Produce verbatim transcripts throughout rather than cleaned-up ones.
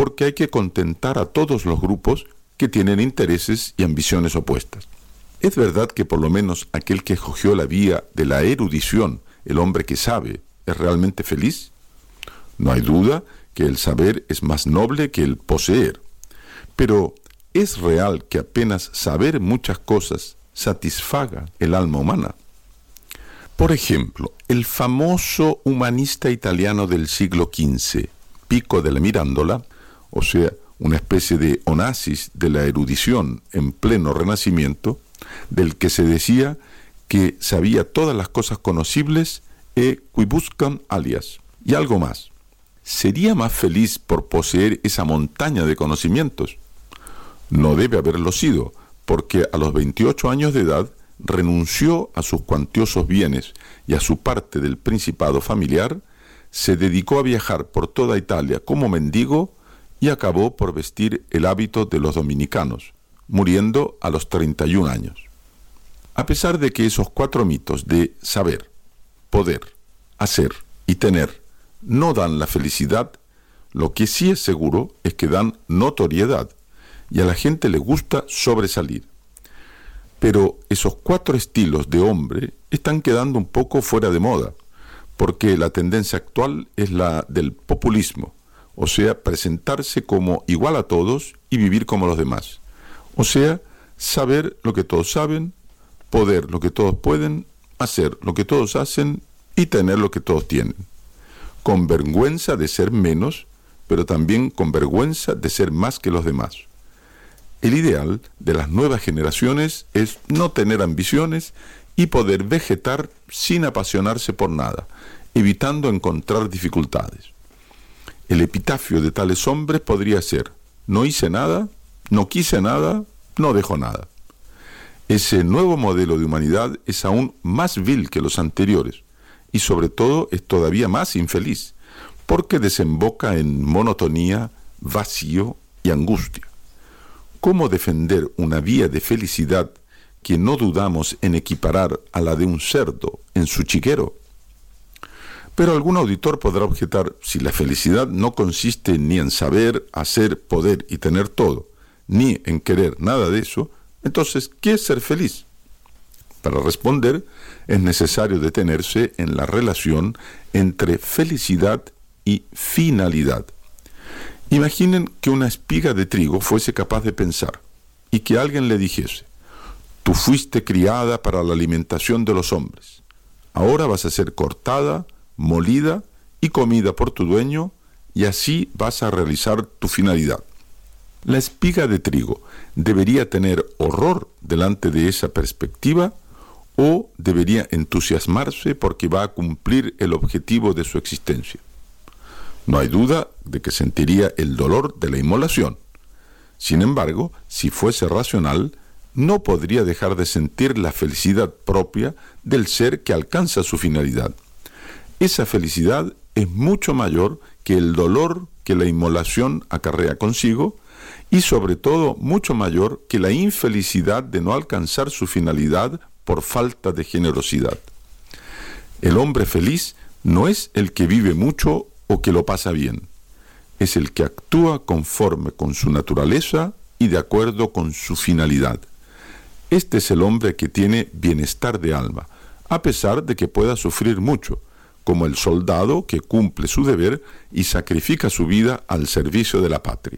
porque hay que contentar a todos los grupos que tienen intereses y ambiciones opuestas. Es verdad que por lo menos aquel que escogió la vía de la erudición, el hombre que sabe, ¿es realmente feliz? No hay duda que el saber es más noble que el poseer. Pero, ¿es real que apenas saber muchas cosas satisfaga el alma humana? Por ejemplo, el famoso humanista italiano del siglo quince, Pico della Mirandola, o sea, una especie de Onassis de la erudición en pleno Renacimiento, del que se decía que sabía todas las cosas conocibles e quibuscam alias, y algo más. ¿Sería más feliz por poseer esa montaña de conocimientos? No debe haberlo sido, porque a los veintiocho años de edad renunció a sus cuantiosos bienes y a su parte del principado familiar, se dedicó a viajar por toda Italia como mendigo y acabó por vestir el hábito de los dominicanos, muriendo a los treinta y un años. A pesar de que esos cuatro mitos de saber, poder, hacer y tener no dan la felicidad, lo que sí es seguro es que dan notoriedad y a la gente le gusta sobresalir. Pero esos cuatro estilos de hombre están quedando un poco fuera de moda, porque la tendencia actual es la del populismo, o sea, presentarse como igual a todos y vivir como los demás. O sea, saber lo que todos saben, poder lo que todos pueden, hacer lo que todos hacen y tener lo que todos tienen. Con vergüenza de ser menos, pero también con vergüenza de ser más que los demás. El ideal de las nuevas generaciones es no tener ambiciones y poder vegetar sin apasionarse por nada, evitando encontrar dificultades. El epitafio de tales hombres podría ser: no hice nada, no quise nada, no dejo nada. Ese nuevo modelo de humanidad es aún más vil que los anteriores y sobre todo es todavía más infeliz, porque desemboca en monotonía, vacío y angustia. ¿Cómo defender una vía de felicidad que no dudamos en equiparar a la de un cerdo en su chiquero? Pero algún auditor podrá objetar: si la felicidad no consiste ni en saber, hacer, poder y tener todo, ni en querer nada de eso, entonces, ¿qué es ser feliz? Para responder, es necesario detenerse en la relación entre felicidad y finalidad. Imaginen que una espiga de trigo fuese capaz de pensar y que alguien le dijese: tú fuiste criada para la alimentación de los hombres, ahora vas a ser cortada, molida y comida por tu dueño, y así vas a realizar tu finalidad. ¿La espiga de trigo debería tener horror delante de esa perspectiva o debería entusiasmarse porque va a cumplir el objetivo de su existencia? No hay duda de que sentiría el dolor de la inmolación. Sin embargo, si fuese racional, no podría dejar de sentir la felicidad propia del ser que alcanza su finalidad. Esa felicidad es mucho mayor que el dolor que la inmolación acarrea consigo y sobre todo mucho mayor que la infelicidad de no alcanzar su finalidad por falta de generosidad. El hombre feliz no es el que vive mucho o que lo pasa bien, es el que actúa conforme con su naturaleza y de acuerdo con su finalidad. Este es el hombre que tiene bienestar de alma, a pesar de que pueda sufrir mucho, como el soldado que cumple su deber y sacrifica su vida al servicio de la patria.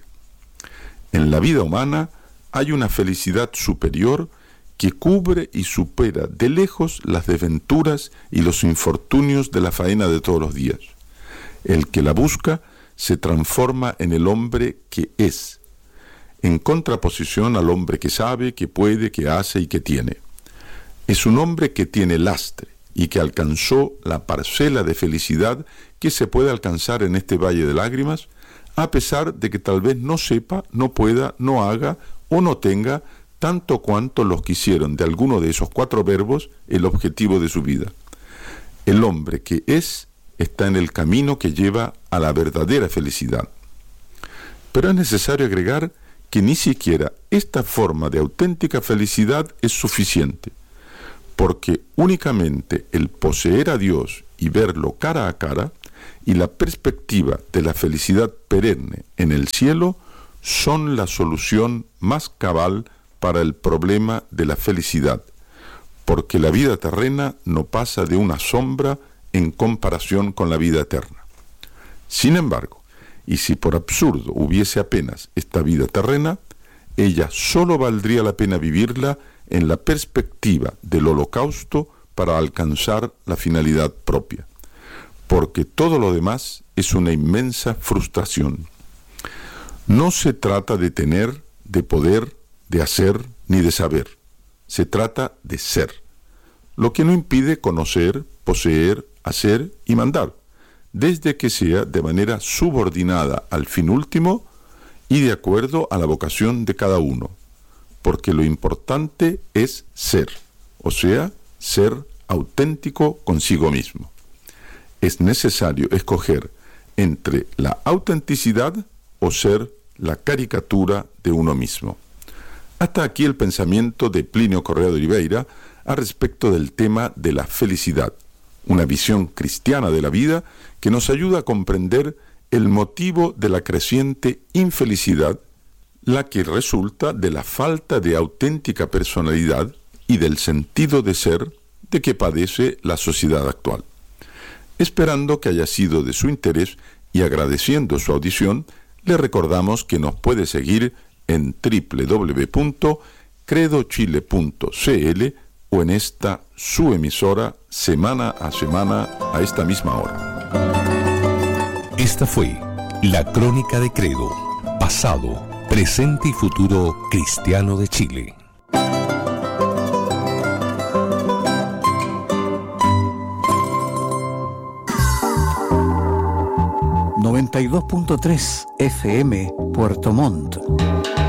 En la vida humana hay una felicidad superior que cubre y supera de lejos las desventuras y los infortunios de la faena de todos los días. El que la busca se transforma en el hombre que es, en contraposición al hombre que sabe, que puede, que hace y que tiene. Es un hombre que tiene lastre y que alcanzó la parcela de felicidad que se puede alcanzar en este valle de lágrimas, a pesar de que tal vez no sepa, no pueda, no haga o no tenga tanto cuanto los que hicieron de alguno de esos cuatro verbos el objetivo de su vida. El hombre que es está en el camino que lleva a la verdadera felicidad. Pero es necesario agregar que ni siquiera esta forma de auténtica felicidad es suficiente, porque únicamente el poseer a Dios y verlo cara a cara y la perspectiva de la felicidad perenne en el cielo son la solución más cabal para el problema de la felicidad, porque la vida terrena no pasa de una sombra en comparación con la vida eterna. Sin embargo, y si por absurdo hubiese apenas esta vida terrena, ella sólo valdría la pena vivirla en la perspectiva del holocausto para alcanzar la finalidad propia, porque todo lo demás es una inmensa frustración. No se trata de tener, de poder, de hacer, ni de saber. Se trata de ser, lo que no impide conocer, poseer, hacer y mandar, desde que sea de manera subordinada al fin último y de acuerdo a la vocación de cada uno, porque lo importante es ser, o sea, ser auténtico consigo mismo. Es necesario escoger entre la autenticidad o ser la caricatura de uno mismo. Hasta aquí el pensamiento de Plinio Correa de Oliveira a respecto del tema de la felicidad, una visión cristiana de la vida que nos ayuda a comprender el motivo de la creciente infelicidad, la que resulta de la falta de auténtica personalidad y del sentido de ser de que padece la sociedad actual. Esperando que haya sido de su interés y agradeciendo su audición, le recordamos que nos puede seguir en doble u doble u doble u punto credo chile punto c l o en esta su emisora semana a semana a esta misma hora. Esta fue la Crónica de Credo, pasado, presente y futuro cristiano de Chile. noventa y dos punto tres F M Puerto Montt.